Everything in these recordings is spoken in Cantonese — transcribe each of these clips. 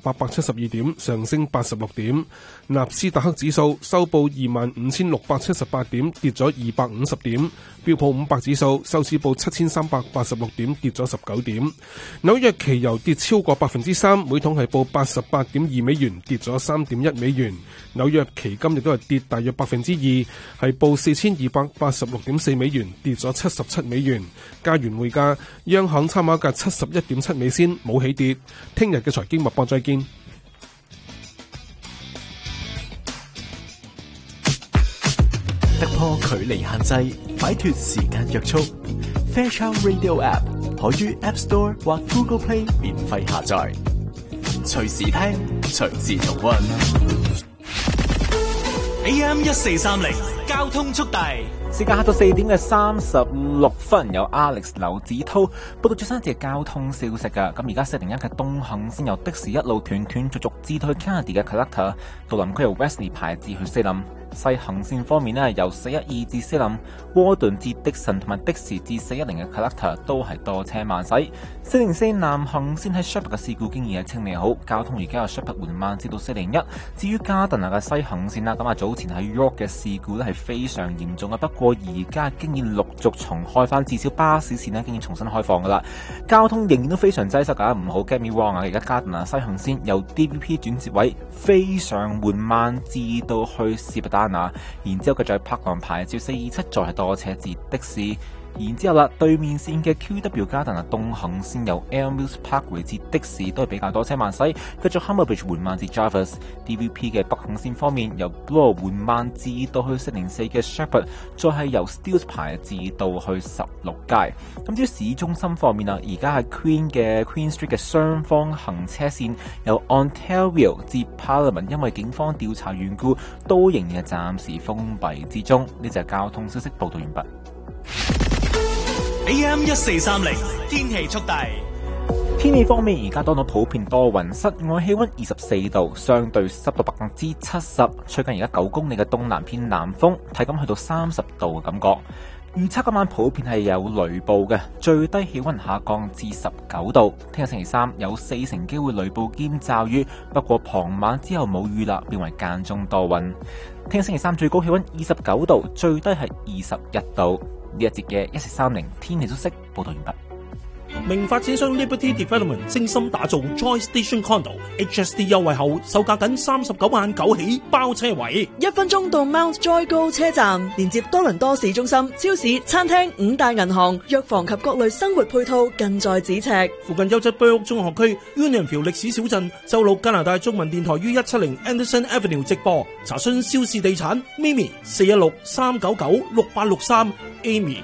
872點，上升86點。納斯達克指數收報25,678點，跌咗250點。標普500指數收市報7,386點，跌咗19點。紐約期油跌超過3%，每桶係報88.2美元，跌咗3.1美元。紐約期金亦都係跌大約2%，係報4,286.4美元，跌咗77美元。加元匯價，央行參考價71.7美仙，冇起跌。聽日嘅財經脈搏再見。 突破距離限制，擺脫時間約束。Fairchild Radio App 可於 App Store 或 Google Play 免費下載，隨時聽，隨時重溫。 AM 1430交通速遞。 時間下到4點嘅36分，有 Alex 劉子濤報道最新一節交通消息㗎。咁而家401嘅東行線由的士一路斷斷續續至到去 Kennedy 嘅 Collector， 杜林區由 Wesley 排至去西林。西行線方面呢，由412至西林、窩頓至的神同埋的士至410嘅 Collector 都係多車慢駛。404南行線喺 Sheppard 嘅事故經已係清理好，交通而家由 Sheppard 緩慢至到401。至於加頓嘅西行線啦，咁早前喺 York 嘅事故呢係非常嚴重嘅，不過而家經已陸續重開翻，至少巴士線呢經已重新開放噶啦。交通仍然都非常擠塞噶，唔好 get me wrong 啊！而家加頓西行線由 DVP 轉接位非常緩慢至到去士拔丹啊，然之後佢再柏浪牌照427再係多車至的士。然之後啦，對面線嘅 QW 加頓東行線由 Elmwood Parkway 至的士都係比較多車慢駛，繼續 Humber Bridge 緩慢至 Jarvis。DVP 嘅北行線方面由 Bloor 緩慢至到去404嘅 Sheppard， 再係由 Steeles 排至到去16街。咁至於市中心方面啊，而家係 Queen Street 嘅雙方行車線由 Ontario 至 Parliament， 因為警方調查緣故，都仍然係暫時封閉之中。呢就係交通消息報道完畢。 AM 1430天氣速遞。 天氣方面，而家當到普遍多雲，室外氣溫24度，相對濕度70%，吹緊而家9公里嘅東南偏南風，體感去到30度嘅感覺。預測今晚普遍係有雷暴嘅，最低氣溫下降至19度。聽日星期三有4成機會雷暴兼驟雨，不過傍晚之後冇雨啦，變為間中多雲。聽日星期三最高氣溫29度，最低係21度。呢一節嘅1430天氣消息報道完畢。 明發展商 Liberty Development 精心打造 Joy Station Condo HST 優惠後，售價僅39萬9起，包車位 ，1分鐘到 Mount Joy 高車站，連接多倫多市中心、超市、餐廳、5大銀行、藥房及各類生活配套，近在咫尺。 附近優質居屋中學區 Unionville 歷史小鎮，周六加拿大中文電台於170 Anderson Avenue 直播。查詢肖氏地產 Mimi 416-399-6863 Amy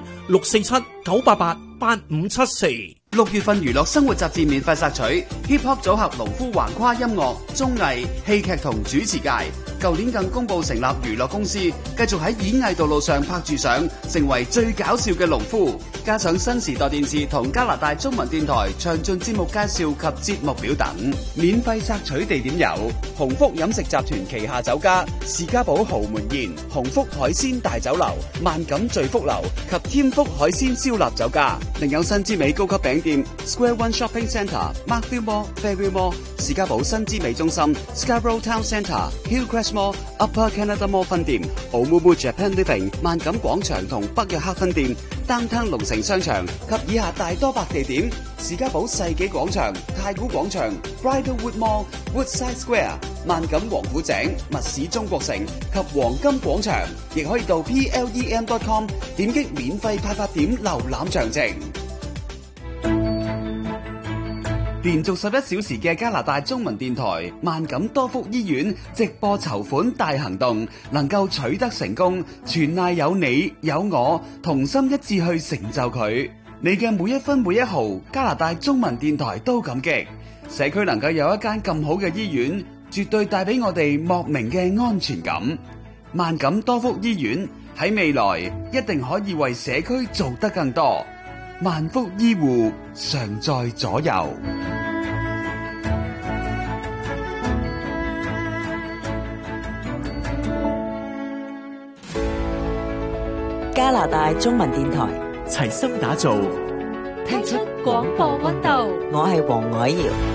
647-988-8574。 6月份娛樂生活雜誌免費索取 Hip Hop 組合農夫橫跨音樂、綜藝、戲劇同主持界。舊年更公布成立娛樂公司，繼續喺演藝道路上拍住上，成為最搞笑嘅農夫。加上新時代電視同加拿大中文電台詳盡節目介紹及節目表等。免費索取地點有鴻福飲食集團旗下酒家士嘉堡豪門宴、鴻福海鮮大酒樓、萬錦聚福樓及添福海鮮燒臘酒家。另有新之美高級餅店 Square One Shopping Centre、Markville Mall、Fairview Mall、士嘉堡新之美中心、Scarborough Town Centre、Hillcrest Mall、Upper Canada Mall 分店、Oumuamua Japan Living、萬錦廣場同北約克分店、Downtown 龍城商場及以下大多百地點：士嘉堡世紀廣場、太古廣場、Bridlewood Mall、Woodside Square、萬錦王府井、密市中國城及黃金廣場。亦可以到 plem.com 點擊免費派發點瀏覽詳情。連續11小時嘅加拿大中文電台萬錦多福醫院直播籌款大行動能夠取得成功，全賴有你有我同心一致去成就佢。你嘅每一分每一毫，加拿大中文電台都感激。社區能夠有一間咁好嘅醫院，絕對帶俾我哋莫名嘅安全感。萬錦多福醫院喺未來一定可以為社區做得更多。萬福醫護常在左右。 加拿大中文電台齊心打造， 聽出廣播溫度。 我係黃凱瑤。